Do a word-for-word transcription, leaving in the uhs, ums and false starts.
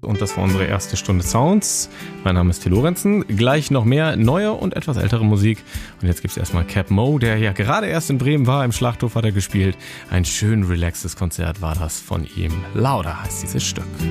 und das war unsere erste Stunde Sounds. Mein Name ist Till Lorenzen. Gleich noch mehr neue und etwas ältere Musik. Und jetzt gibt es erstmal Cap Mo, der ja gerade erst in Bremen war. Im Schlachthof hat er gespielt. Ein schön relaxtes Konzert war das von ihm. Lauder heißt dieses Stück.